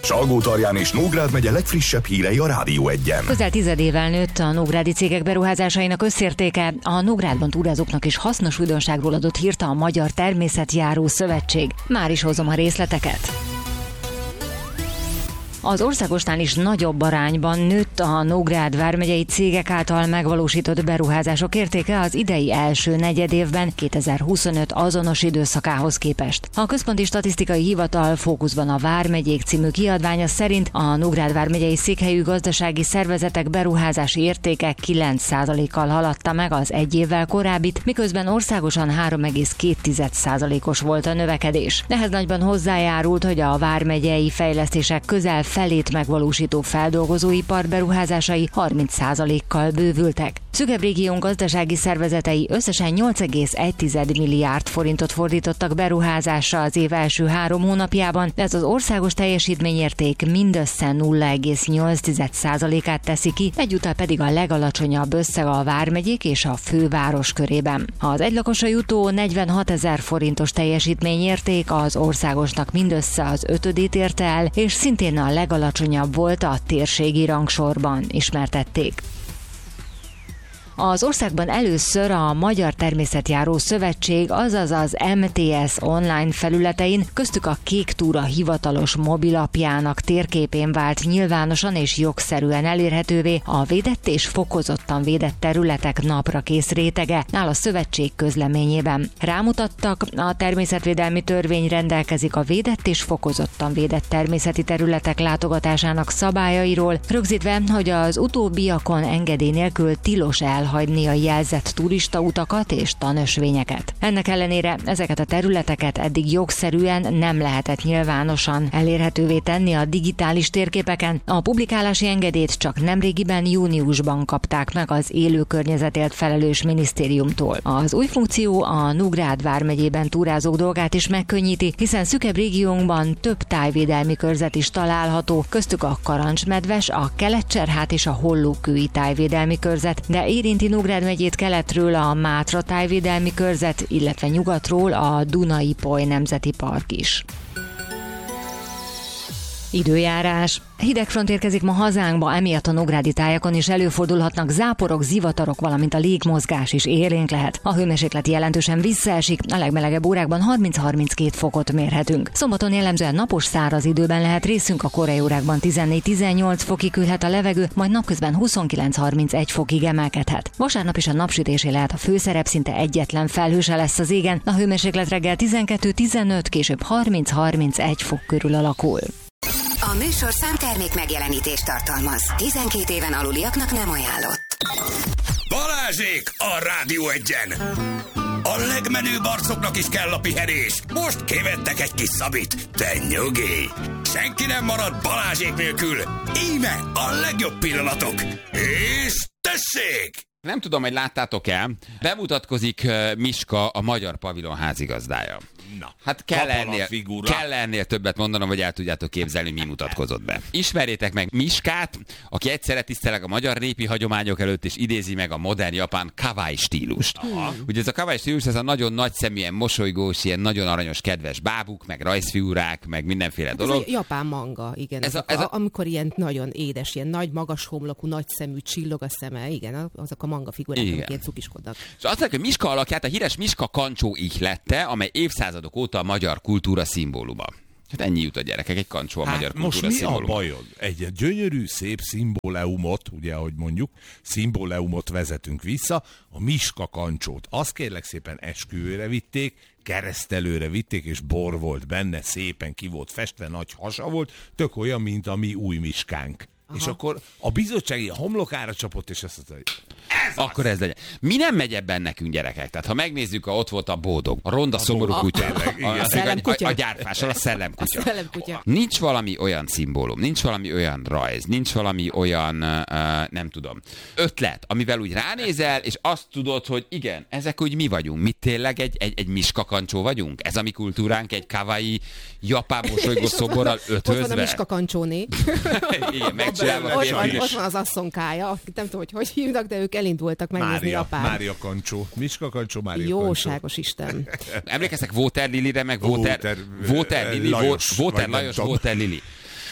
Salgótarján és Nógrád megye legfrissebb hírei a Rádió 1-en. Közel 10 évvel nőtt a nógrádi cégek beruházásainak összértéke. A Nógrádban túrázóknak is hasznos újdonságról adott hírt a Magyar Természetjáró Szövetség. Már is hozom a részleteket. Az országosnál is nagyobb arányban nőtt a Nógrád vármegyei cégek által megvalósított beruházások értéke az idei első negyedévben 2025 azonos időszakához képest. A Központi Statisztikai Hivatal Fókuszban a Vármegyék című kiadványa szerint a Nógrád vármegyei székhelyű gazdasági szervezetek beruházási értéke 9%-kal haladta meg az egy évvel korábbit, miközben országosan 3,2%-os volt a növekedés. Ehhez nagyban hozzájárult, hogy a vármegyei fejlesztések közel felét megvalósító feldolgozóipar beruházásai 30%-kal bővültek. Szűkebb régión gazdasági szervezetei összesen 8,1 milliárd forintot fordítottak beruházásra az év első 3 hónapjában, de ez az országos teljesítményérték mindössze 0,8%-át teszi ki, egyúttal pedig a legalacsonyabb összeg a vármegyék és a főváros körében. Az egylakosra jutó 46 000 forintos teljesítményérték az országosnak mindössze az 5-ödét érte el, és szintén a legalacsonyabb volt a térségi rangsorban, ismertették. Az országban először a Magyar Természetjáró Szövetség, azaz az MTS online felületein, köztük a Kék Túra hivatalos mobilapjának térképén vált nyilvánosan és jogszerűen elérhetővé a védett és fokozottan védett területek naprakész rétege, áll a szövetség közleményében. Rámutattak, a természetvédelmi törvény rendelkezik a védett és fokozottan védett természeti területek látogatásának szabályairól, rögzítve, hogy az utóbbiakon engedély nélkül tilos elhagyni a jelzett turistautakat és tanösvényeket. Ennek ellenére ezeket a területeket eddig jogszerűen nem lehetett nyilvánosan elérhetővé tenni a digitális térképeken. A publikálási engedélyt csak nemrégiben júniusban kapták meg az élő környezetért felelős minisztériumtól. Az új funkció a Nógrád vármegyében túrázók dolgát is megkönnyíti, hiszen szűkebb régiónkban több tájvédelmi körzet is található, köztük a Karancsmedves, a Kelet-Cserhát és a Hollókői tájvédelmi körzet, de érinti Nógrád megyét keletről a Mátra tájvédelmi körzet, illetve nyugatról a Duna-Ipoly nemzeti park is. Időjárás. Hideg front érkezik ma hazánkba, emiatt a nógrádi tájakon is előfordulhatnak záporok, zivatarok, valamint a légmozgás is élénk lehet. A hőmérséklet jelentősen visszaesik, a legmelegebb órákban 30-32 fokot mérhetünk. Szombaton jellemzően napos, száraz időben lehet részünk, a korai órákban 14-18 fokig küldhet a levegő, majd napközben 29-31 fokig emelkedhet. Vasárnap is a napsütésé lehet a főszerep, szinte egyetlen felhőse lesz az égen, a hőmérséklet reggel 12-15, később 30-31 fok körül alakul. A műsorszám termék megjelenítést tartalmaz. 12 éven aluliaknak nem ajánlott. Balázsék a Rádió 1-en! A legmenőbb arcoknak is kell a pihenés. Most kivettek egy kis szabit. Te nyugi! Senki nem marad Balázsék nélkül. Íme a legjobb pillanatok. És tessék! Nem tudom, hogy láttátok-e, bemutatkozik Miska, a Magyar Pavilon házigazdája. Na, hát kell ennél többet mondanom, hogy el tudjátok képzelni, mi mutatkozott be. Ismerjétek meg Miskát, aki egyszerre tiszteleg a magyar népi hagyományok előtt, és idézi meg a modern japán kawaii stílust. Ugye ez a kawaii stílus, ez a nagyon nagyszeműen mosolygós, ilyen nagyon aranyos, kedves bábuk, meg rajzfigurák, meg mindenféle dolog. Ez a japán manga, igen. Amikor ilyen nagyon édes, ilyen nagy, magas homlokú, nagy szemű, csillog a szeme, igen, azok a manga figurák, amik ilyen cukiskodnak. És azt mondják, hogy Miska alakját a híres Miska kancsó ihlette, amely évszázadok óta a magyar kultúra szimbóluma. Hát ennyi jut a gyerekek, egy kancsó a magyar kultúra szimbóluma. Most mi a bajod? Egy gyönyörű, szép szimbóleumot, ugye, ahogy mondjuk, szimbóleumot vezetünk vissza, a Miska kancsót. Azt kérlek szépen esküvőre vitték, keresztelőre vitték, és bor volt benne, szépen ki volt festve, nagy hasa volt, tök olyan, mint a mi új Miskánk. Aha. És akkor a bizottsági homlokára csapott, és azt mondta, hogy akkor ez legyen. Mi nem megy ebben nekünk, gyerekek? Tehát ha megnézzük, ott volt a Bódog, a ronda szomorú kutya, a gyárfással, a szellemkutya. Nincs valami olyan szimbólum, nincs valami olyan rajz, nincs valami olyan, nem tudom, ötlet, amivel úgy ránézel, és azt tudod, hogy igen, ezek úgy mi vagyunk. Mi tényleg egy Miska kancsó vagyunk? Ez a mi kultúránk, egy kawaii japán mosolygó szoborral ötvözve? Ott van a Miska kancsóné. Igen, megcsinálva. Ott van az asszonkája, nem tudom, hogy hívnak, de ők elindultak megnézni Japán. Mária kancsó. Miska kancsó, Mária Jóságos Isten. Emlékeztek Water Lily-re, meg Water Lily, Water Lajos, Water Lily.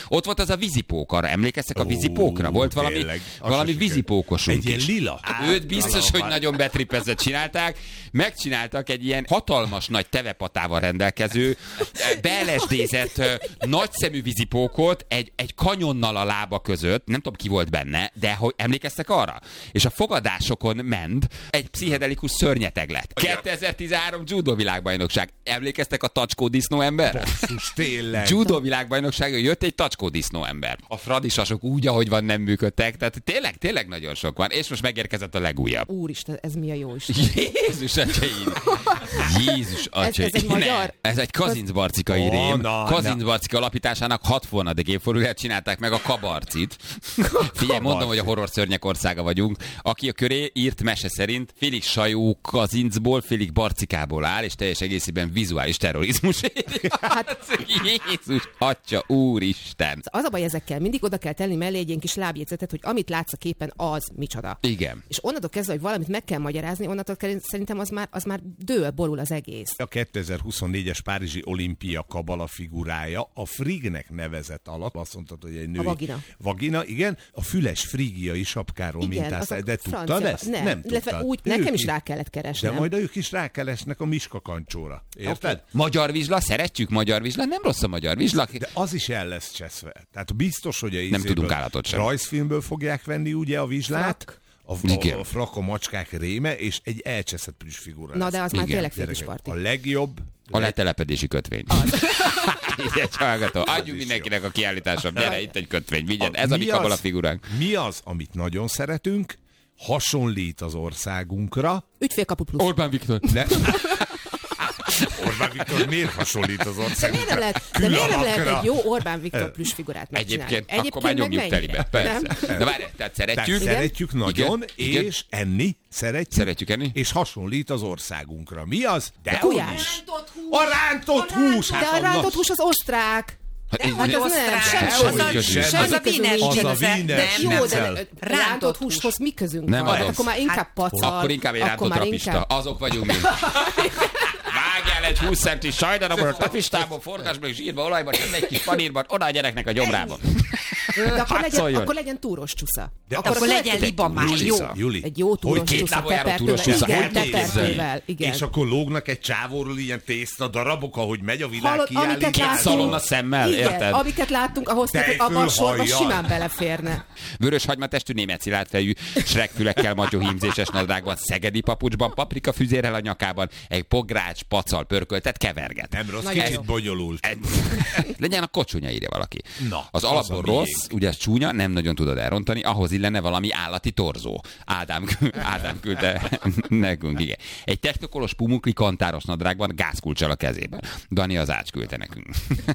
Ott volt az a vízipók, arra emlékeztek a vízipókra? Volt valami vízipókosunk is. Egy ilyen lila. Őt biztos, hogy nagyon betripezve csinálták. Megcsináltak egy ilyen hatalmas nagy tevepatával rendelkező, beelesdézett, nagyszemű vízipókot egy kanyonnal a lába között, nem tudom ki volt benne, de hogy emlékeztek arra? És a fogadásokon ment egy pszichedelikus szörnyeteg lett. 2013 judo világbajnokság. Emlékeztek a tacskó disznó ember? Basszus, tényleg. Judo világbajnokságon jött egy tacskó disznó ember. A fradisasok úgy, ahogy van, nem működtek, tehát tényleg nagyon sok van, és most megérkezett a legújabb. Úristen, ez mi a jó Isten? Jézus atyaim! Jézus atyaim! Ez egy magyar? Ez egy kazincbarcikai rém. Kazincbarcika alapításának 60. évfordulóját csinálták meg a kabarcit. Figyelj, mondom, hogy a horror szörnyek országa vagyunk. Aki a köré írt mese szerint félig sajó kazincból, félig barcikából áll, és teljes egészében vizuális terrorizmus. Hát, Jézus atya, úristen! Az a baj ezekkel, mindig oda kell tenni mellé egy ilyen kis lábjegyzetet, hogy amit látsz a képen, az micsoda. Igen. És onnantól kezdve, hogy valamit meg kell magyarázni, onnantól szerintem az már dől, borul az egész. A 2024-es Párizsi olimpia kabala figurája a Friggnek nevezett alap. Azt mondtad, hogy egy női... A vagina. Vagina, igen. A füles frigiai sapkáról mintázták. De tudtad ezt? Nem tudtad. Úgy, nekem is rá kellett keresnem. De majd ők is rákeresnek a Miska kancsóra. Érted? Okay. Magyar vizsla, szeretjük magyar vizsla, nem rossz a magyar vizsla. De az is el lesz cseszve. Tehát biztos, hogy nem tudunk állatot sem. Rajzfilmből fogják venni ugye a vizslát. A frak, a macskák réme, és egy elcseszett plüss figura. Na, de az már tényleg fétisparti. A legjobb... A letelepedési kötvény. Adjunk mindenkinek a kiállításon. Gyere, itt egy kötvény. Vigyed, ez a mi kabala figuránk. Mi az, amit nagyon szeretünk, hasonlít az országunkra. Ügyfélkapu plusz. Orbán Viktor. Orbán Viktor miért hasonlít az országunkra? De miért nem lehet egy jó Orbán Viktor plusz figurát megcsinálni? Egyébként akkor már nyomjuk telibe. Persze. De várj, tehát szeretjük. Szeretjük nagyon, és enni. Szeretjük enni. És hasonlít az országunkra. Mi az? De gulyás. A rántott hús. De a rántott hús az osztrák. Hát az nem, semmi az a vínes. Az a vínes. Jó, de rántott húshoz mi közünk nem van? Akkor már inkább pacal. Akkor inkább egy rántott rapista. Azok vagyunk mi. Vágjál egy 20 centis sajdarabot a tapistából, forgasd meg zsírba, olajban, egy kis panírban, oda a gyereknek a gyomrába. De akkor legyen túros csusza. Akkor legyen liba már, jó. Juli, egy jó túros csusza tepertővel. És akkor lógnak egy csávóról ilyen tészta darabok, ahogy megy a világkiállítás. Két szalonna szemmel, érted? Amiket láttunk, ahhoz abban a sorban simán beleférne. Vörös hagymatestű német szilárdfejű, sregfülekkel matyóhímzéses nadrágban, szegedi papucsban, paprika füzérrel a nyakában, egy pogrács pacal pörköltet keverget. Nem rossz, kicsit bonyolult. Legyen a kocsonya, írja valaki. Na, az alapból rossz, ugye ez csúnya, nem nagyon tudod elrontani, ahhoz illene valami állati torzó. Ádám küldte nekünk, igen. Egy technokolos pumukli kantáros nadrágban gázkulccsal a kezében. Dani az Ács küldte nekünk.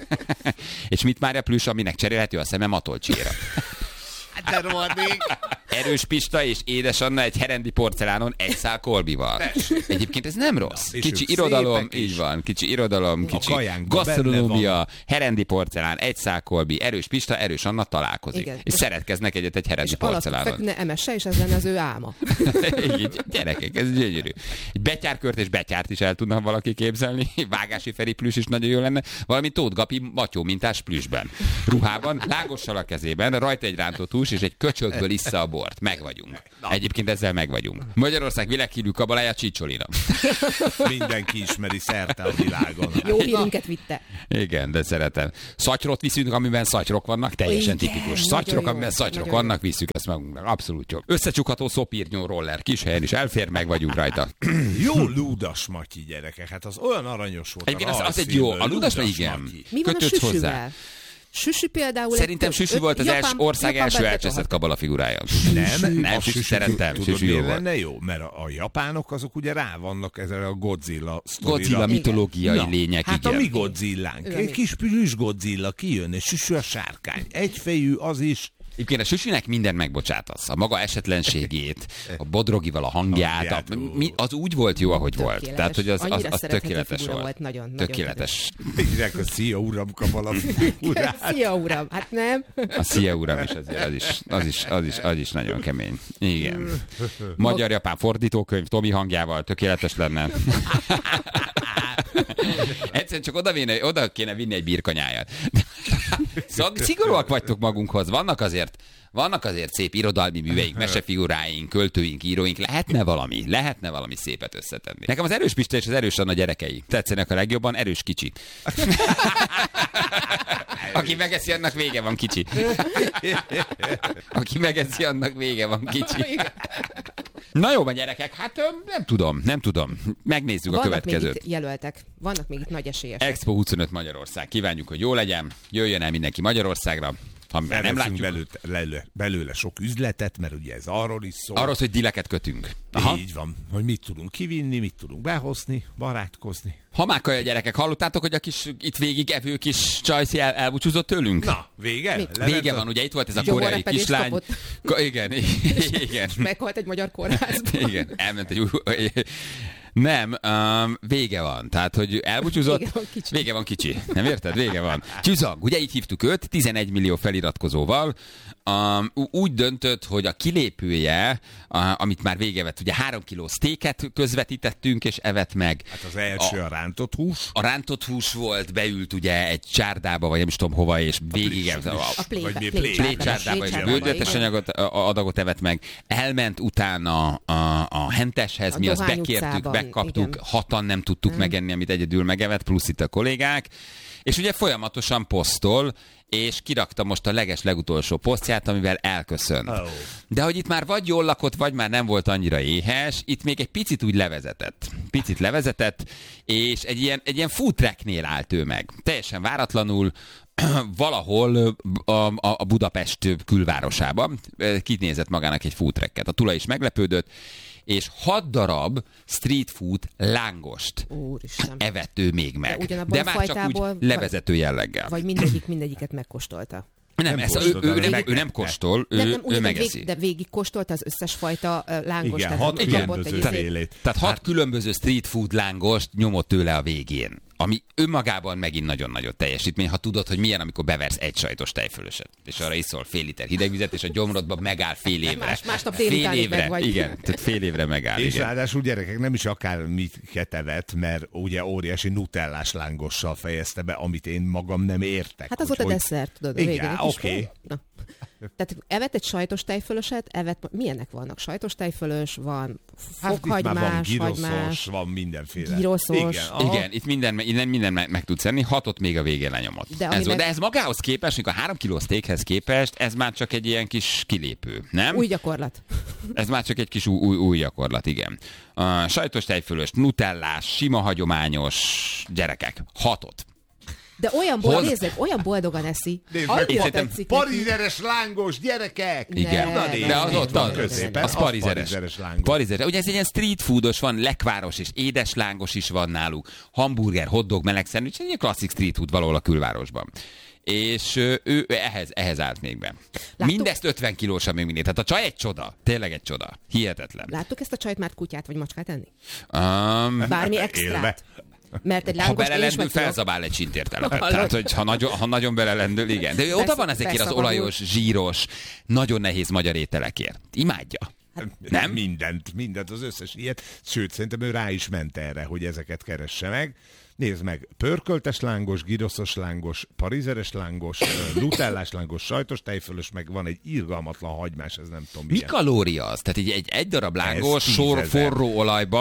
És mit Mária plüss, aminek cserélhető a szeme Matolcsiéra. De rohadék. Erős Pista és Édes Anna egy herendi porcelánon egy szál kolbival. Egyébként ez nem rossz. Kicsi irodalom, így van. Kicsi irodalom, kicsi gasztronómia, herendi porcelán, egy szál kolbi, Erős Pista, Erős Anna találkozik. Igen. És szeretkeznek egyet egy herendi porcelánon. Ne emesse, és ez lenne az ő álma. Így, gyerekek, ez gyönyörű. Egy betyárkört és betyárt is el tudna valaki képzelni. Vágási Feri plüss is nagyon jó lenne. Valami Tóth Gabi matyó mintás plüssben. Ruhában, lágossal a kezében, rajta egy rántott hús, és egy köcsökből issza a bort. Meg vagyunk. Egyébként ezzel meg vagyunk. Magyarország világhírű kabalája Csicsolina. Mindenki ismeri szerte a világon. Jó hírünket vitte. Igen, de szeretem. Szatyrot viszünk, amiben szatyrok vannak, teljesen tipikus. Szatyrok, amiben szatyrok vannak, visszük ezt magunknak. Abszolút jó. Összecsukható szopírnyó roller kis helyen is elfér, meg vagyunk rajta. Jó Ludas Matyi, gyerekek. Hát az olyan aranyos volt. Egyébként az egy jó. A Ludas Matyi, igen. Mi van a Süsüvel? Süsü például... Szerintem Süsü volt az ország első elcseszett kabala figurája. Nem, Süsü szeretem. Tudod, miért lenne jó? Mert a japánok azok ugye rá vannak ezzel a Godzilla sztorira. Godzilla mitológiai lények, hát igen. A mi Godzillánk. Egy kis plüss Godzilla kijön, és Süsü a sárkány. Egyfejű az is. Egyébként a Süsünek mindent megbocsátasz. A maga esetlenségét, a Bodrogival a hangját, az úgy volt jó, ahogy volt. Tehát, hogy az tökéletes volt. Nagyon tökéletes. Írják a Szia Uram kabala figurát. Szia Uram, hát nem. A Szia Uram is az is nagyon kemény. Igen. Magyar-japán fordítókönyv Tomi hangjával tökéletes lenne. Egyszerűen csak oda kéne vinni egy birkanyájat. Szóval szigorúak vagytok magunkhoz. Vannak azért szép irodalmi műveink, mesefiguráink, költőink, íróink. Lehetne valami szépet összetenni. Nekem az Erős Pista és az Erős Anna gyerekei tetszenek a legjobban, Erős kicsi. Aki megeszi, annak vége van, kicsi. Aki megeszi, annak vége van, kicsi. Na jó van, gyerekek, hát nem tudom. Megnézzük a következőt. Vannak még itt jelöltek, vannak még itt nagy esélyesek. Expo 25 Magyarország. Kívánjuk, hogy jó legyen, jöjjön el mindenki Magyarországra. Ha nem látjuk belőle sok üzletet, mert ugye ez arról is szól. Arról, hogy dileket kötünk. Aha. Így van, hogy mit tudunk kivinni, mit tudunk behozni, barátkozni. Hamákaja gyerekek, hallottátok, hogy a kis itt végig evő kis csajszi elbúcsúzott tőlünk? Na, vége? Vége van, ugye itt volt ez a koreai kislány. Igen. Meghalt egy magyar kórházban. Igen, elment egy Nem, vége van. Tehát, hogy elbúcsúzott, vége van kicsi. Nem érted? Vége van. Csüzang, ugye így hívtuk őt, 11 millió feliratkozóval. Úgy döntött, hogy a kilépője, amit már vége vett, ugye 3 kiló sztéket közvetítettünk, és evett meg. Hát az első a rántott hús. A rántott hús volt, beült ugye egy csárdába, vagy nem is tudom hova, és végig a plécsárdába, és bődületes adagot evett meg. Elment utána a henteshez, mi azt bekértük, megkaptuk, hatan nem tudtuk megenni, amit egyedül megevett, plusz itt a kollégák. És ugye folyamatosan posztol, és kirakta most a legutolsó posztját, amivel elköszönt. Oh. De hogy itt már vagy jól lakott, vagy már nem volt annyira éhes, itt még egy picit úgy levezetett, és egy ilyen food tracknél állt ő meg. Teljesen váratlanul, valahol a Budapest külvárosában kinézett magának egy food tracket. A tulaj is meglepődött, és 6 darab street food lángost evett ő még meg. De már csak úgy levezető jelleggel. Vagy mindegyiket megkóstolta. Nem, ő nem kóstol, ő megeszi. De végig kóstolta az összes fajta lángost. Igen, 6 különböző félét. Tehát 6 különböző street food lángost nyomott tőle a végén. Ami önmagában megint nagyon-nagyon teljesítmény, ha tudod, hogy milyen, amikor beversz egy sajtos tejfölöset, és arra iszol fél liter hidegvizet, és a gyomrodba megáll fél évre. Másnap délutánig meg vagy. Igen, tehát fél évre megáll. És ráadásul gyerekek nem is akármit evett, mert ugye óriási nutellás lángossal fejezte be, amit én magam nem értek. Hát az volt a desszert, tudod. Igen, oké. Tehát evett egy sajtos tejfölöset, milyenek vannak? Sajtos tejfölös, van fokhagymás, hagymás, van mindenféle. Gyroszos. Igen, itt minden meg tudsz enni, 6-ot még a végén lenyomott. De ez magához képest, mikor a 3 kiló sztékhez képest, ez már csak egy ilyen kis kilépő, nem? Új gyakorlat. Ez már csak egy kis új gyakorlat, igen. Sajtos tejfölös, nutellás, sima hagyományos gyerekek, 6-ot. De olyan boldogan eszi. Parizeres lángos, gyerekek! Igen, de az ott az parizeres lángos. Ugye ez egy ilyen street foodos van, lekváros és édes lángos is van náluk. Hamburger, hotdog, meleg szendvics, egy klasszik street food valahol a külvárosban. És ő ehhez állt még be. Mindezt 50 kilósan még mindig. Tehát a csaj egy csoda. Tényleg egy csoda. Hihetetlen. Láttuk ezt a csajt már kutyát vagy macskát enni? Bármi extrát? Mert egy ha belelendül, felzabál egy csintértelepet. Tehát, hogy ha nagyon belelendül, igen. De ő oda van ezekért az olajos, zsíros, nagyon nehéz magyar ételekért. Imádja. Nem? Mindent, az összes ilyet. Sőt, szerintem ő rá is ment erre, hogy ezeket keresse meg. Nézd meg, pörköltes lángos, gyroszos lángos, parizeres lángos, nutellás lángos, sajtos tejfölös, meg van egy irgalmatlan hagymás, ez nem tudom milyen. Mi kalória az? Tehát egy darab lángos forró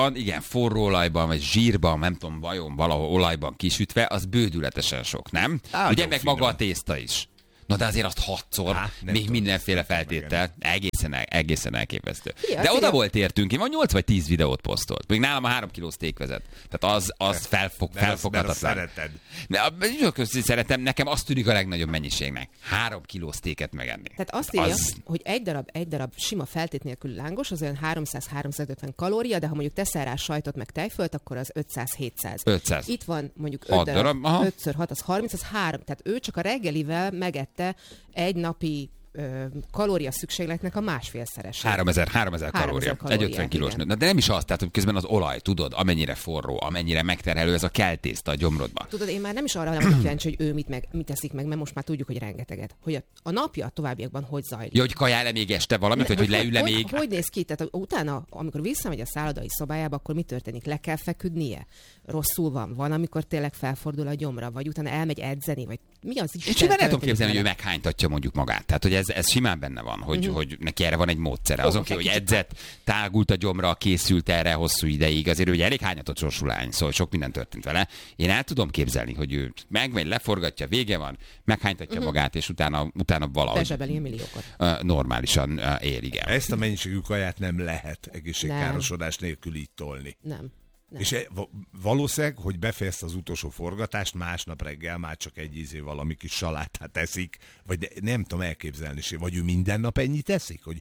olajban, vagy zsírban, nem tudom, vajon valahol olajban kisütve, az bődületesen sok, nem? Ugye meg maga a tészta is. Na de azért azt 6-szor, még mindenféle feltétel, egészen elképesztő. De oda volt értünk, én 8 vagy 10 videót posztolt. Még nálam a 3 kiló szték vezet. Tehát az felfoghatatlan. Szereted. Szeretem, nekem azt tűnik a legnagyobb mennyiségnek. 3 kiló sztéket megenni. Tehát azt írja, hogy egy darab sima feltét nélkül lángos, az olyan 300-350 kalória, de ha mondjuk teszel rá sajtot meg tejfölt, akkor az 500-700. 500. Itt van mondjuk 5 darab, 5x6, az 30, az 3. Tehát ő csak a reggelivel megette egy napi kalória szükségletnek a másfélszerese. 3000 kalória. Egy 50 kilós nő. De nem is az, tehát közben az olaj, tudod, amennyire forró, amennyire megterhelő ez a keltészta a gyomrodba. Tudod, én már nem is arra nem kíváncsi, hogy ő mit teszik meg, mert most már tudjuk, hogy rengeteget. Hogy a napja a továbbiakban hogy zajlik. Jó, hogy kajál-e még este valamit, vagy hogy leül-e még? Hogy néz ki? Tehát utána, amikor visszamegy a szállodai szobájába, akkor mi történik? Le kell feküdnie? Rosszul van, amikor tényleg felfordul a gyomra, vagy utána elmegy edzeni, vagy mi az Isten? És simán nem tudom képzelni, hogy ő meghánytatja mondjuk magát. Tehát, hogy ez simán benne van, hogy neki erre van egy módszere. Azon kívül, hogy edzett, tágult a gyomra, készült erre hosszú ideig, azért ő elég hányatott sorsulány, szóval sok minden történt vele. Én el tudom képzelni, hogy ő megmegy, leforgatja, vége van, meghánytatja magát, és utána valahogy bezsebeli milliókat. Normálisan él, igen. Ezt a mennyiségű kaját nem lehet egészségkárosodás nélkül így tolni. Nem. És valószínűleg, hogy befejezte az utolsó forgatást, másnap reggel már csak egy valami kis salátát eszik, vagy nem tudom elképzelni, vagy ő minden nap ennyit eszik, hogy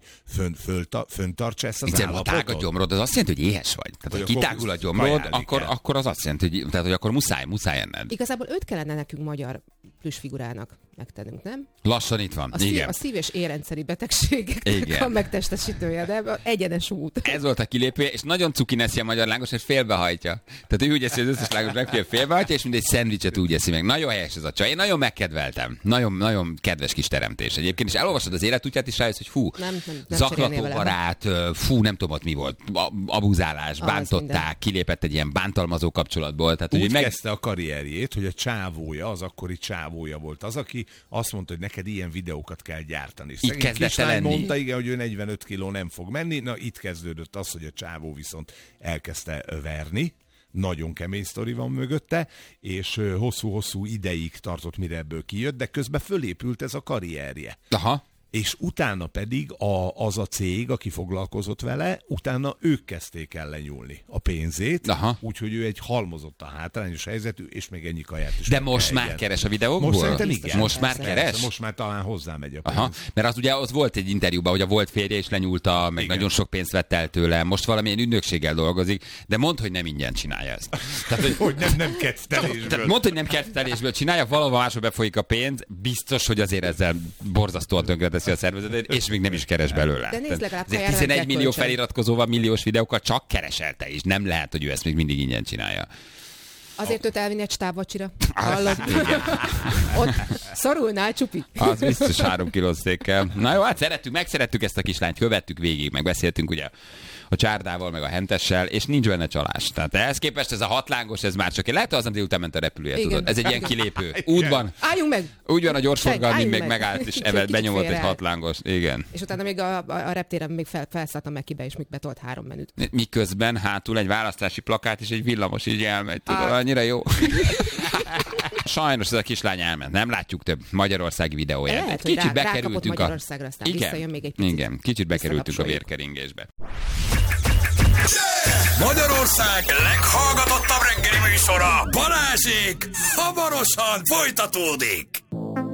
föntartsa ezt az állapotot? Ha tág a gyomrod, az azt jelenti, hogy éhes vagy. Tehát, ha kitágul a gyomrod, akkor az azt jelenti, hogy akkor muszáj enned. Igazából őt kellene nekünk magyar plüssfigurának megtennünk, nem? Lassan itt van. A szív- és érrendszeri betegségeknek a megtestesítője, de egyenes út. Ez volt a kilépője, és nagyon cukin eszi a magyar lángos, és félbehajtja. Tehát ő úgy eszi az összes lángos meg, félbehajtja, és mint egy szendvicset úgy eszi meg. Nagyon helyes ez a csaj. Én nagyon megkedveltem. Nagyon kedves kis teremtés egyébként, és elolvasod az életútját, és rájössz, hogy nem zaklató-barát, nem tudom, ott mi volt, abuzálás, bántották, kilépett egy ilyen bántalmazó kapcsolatból. Tehát, úgy kezdte a karrierjét, hogy a csávója, az akkori csávója volt az, aki azt mondta, hogy neked ilyen videókat kell gyártani. Így kezdett el lenni. Mondta, igen, hogy ő 45 kiló nem fog menni. Na, itt kezdődött az, hogy a csávó viszont elkezdte verni. Nagyon kemény sztori van mögötte, és hosszú-hosszú ideig tartott, mire ebből kijött, de közben fölépült ez a karrierje. Aha. És utána pedig az a cég, aki foglalkozott vele, utána ők kezdték el lenyúlni a pénzét, úgyhogy ő egy halmozottan hátrányos helyzetű, és még ennyi kaját is. De most már keres a videókból? Most szerintem igen. Most már keres? Most már talán hozzámegy a pénz. Aha. Mert az ugye az volt egy interjúban, hogy a volt férje is lenyúlta, meg igen. Nagyon sok pénzt vett el tőle, most valamilyen ügynökséggel dolgozik, de mondd, hogy nem ingyen csinálja ezt. Tehát, hogy nem kedvtelésből. Mondd, hogy nem kedvtelésből csinálja, valahol máshol befolyik a pénz, biztos, hogy azért ezzel borzasztóan tönkreteszi a szervezetet, és még nem is keres belőle. De nézd, legalább 11 millió feliratkozóval milliós videókat csak keresel te is. Nem lehet, hogy ő ezt még mindig ingyen csinálja. Azért őt elvinni egy stábvacsira. Hallod? Ott szorulnál csupi. Az biztos 3 kilós székkel. Na jó, hát megszerettük ezt a kislányt, követtük végig, megbeszéltünk ugye a csárdával, meg a hentessel, és nincs benne csalás. Tehát ehhez képest ez a 6 lángos, ez már csak lehet, hogy aznap délután ment a repülője, tudod. Ez egy ilyen kilépő. Útban. Álljunk meg! Úgy van a gyorsforgalmi, még megállt, és benyomott egy 6 lángos. Igen. És utána még a reptéren még felszálltam Mekibe, és még betolt 3 menüt. Miközben hátul egy választási plakát és egy villamos így elmegy. Tudod, annyira jó. Sajnos ez a kislány elment. Nem látjuk több magyarországi videóját. Lehet, kicsit bekerültünk Magyarországra, aztán visszajön még egy picit. Igen, kicsit bekerültünk a vérkeringésbe. Magyarország leghallgatottabb reggeli műsora, Balázsék, hamarosan folytatódik.